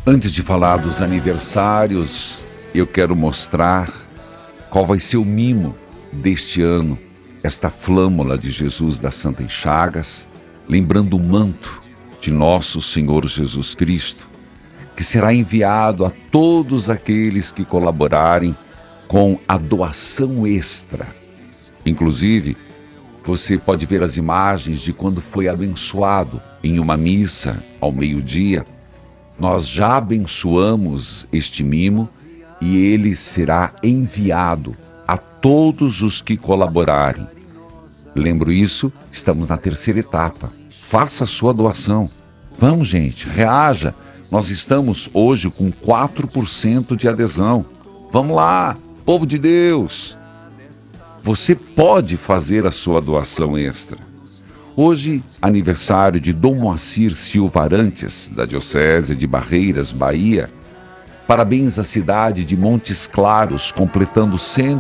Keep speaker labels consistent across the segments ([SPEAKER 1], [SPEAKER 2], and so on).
[SPEAKER 1] Antes de falar dos aniversários, eu quero mostrar qual vai ser o mimo deste ano, esta flâmula de Jesus das Santas Chagas, lembrando o manto de nosso Senhor Jesus Cristo, que será enviado a todos aqueles que colaborarem com a doação extra. Inclusive, você pode ver as imagens de quando foi abençoado em uma missa ao meio-dia. Nós já abençoamos este mimo e ele será enviado a todos os que colaborarem. Lembro isso, estamos na terceira etapa. Faça a sua doação. Vamos, gente, reaja. Nós estamos hoje com 4% de adesão. Vamos lá, povo de Deus. Você pode fazer a sua doação extra. Hoje, aniversário de Dom Moacir Silva Arantes, da Diocese de Barreiras, Bahia. Parabéns à cidade de Montes Claros, completando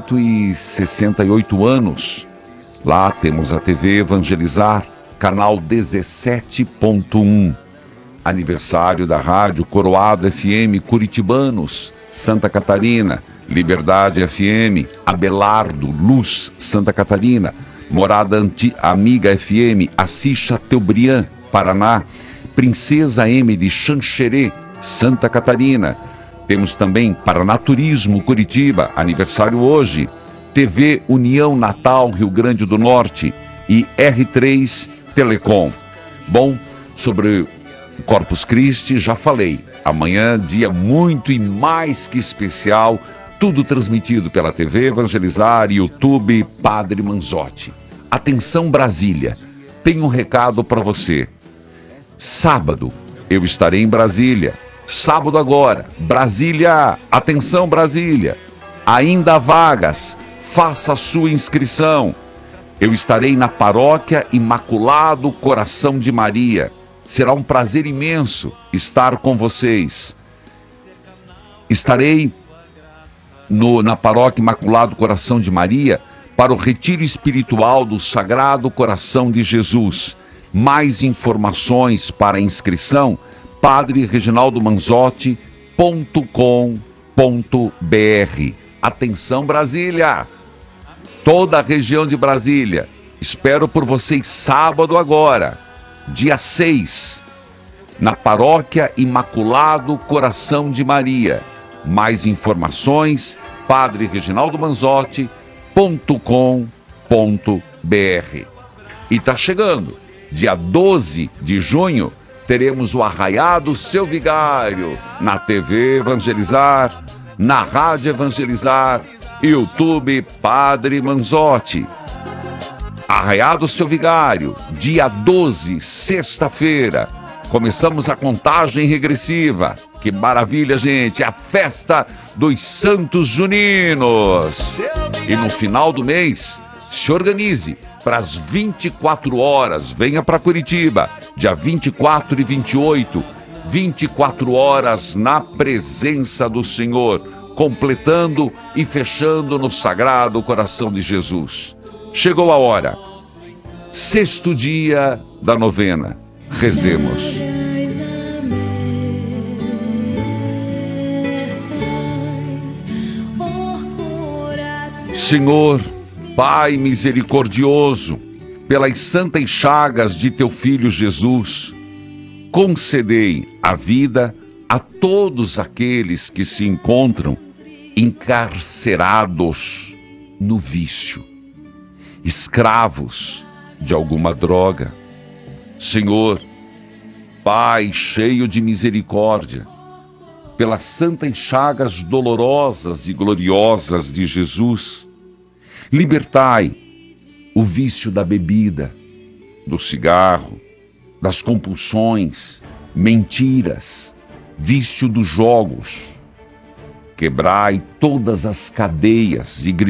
[SPEAKER 1] 168 anos. Lá temos a TV Evangelizar, canal 17.1. Aniversário da Rádio Coroado FM Curitibanos, Santa Catarina. Liberdade FM, Abelardo, Luz, Santa Catarina. Morada Amiga FM, Assis Chateaubriand, Paraná. Princesa M de Xanxerê, Santa Catarina. Temos também Paraná Turismo, Curitiba, aniversário hoje. TV União Natal, Rio Grande do Norte. E R3 Telecom. Bom, sobre o Corpus Christi já falei. Amanhã, dia muito e mais que especial, tudo transmitido pela TV Evangelizar e YouTube Padre Manzotti. Atenção Brasília, tenho um recado para você. Sábado eu estarei em Brasília. Sábado agora, Brasília, atenção Brasília. Ainda há vagas, faça a sua inscrição. Eu estarei na Paróquia Imaculado Coração de Maria. Será um prazer imenso estar com vocês. Estarei na Paróquia Imaculado Coração de Maria para o retiro espiritual do Sagrado Coração de Jesus. Mais informações para a inscrição, padrereginaldomanzotti.com.br. Atenção Brasília! Toda a região de Brasília. Espero por vocês sábado agora, dia 6, na Paróquia Imaculado Coração de Maria. Mais informações, padrereginaldomanzotti.com.br. E está chegando, dia 12 de junho, teremos o Arraiado Seu Vigário, na TV Evangelizar, na Rádio Evangelizar, YouTube Padre Manzotti. Arraiado Seu Vigário, dia 12, sexta-feira. Começamos a contagem regressiva. Que maravilha, gente! A festa dos Santos Juninos. E no final do mês, se organize para as 24 horas. Venha para Curitiba, dia 24 e 28. 24 horas na presença do Senhor, completando e fechando no Sagrado Coração de Jesus. Chegou a hora. Sexto dia da novena. Rezemos. Senhor, Pai misericordioso, pelas santas chagas de teu Filho Jesus, concedei a vida a todos aqueles que se encontram encarcerados no vício, escravos de alguma droga. Senhor, Pai cheio de misericórdia, pelas santas chagas dolorosas e gloriosas de Jesus, libertai o vício da bebida, do cigarro, das compulsões, mentiras, vício dos jogos. Quebrai todas as cadeias e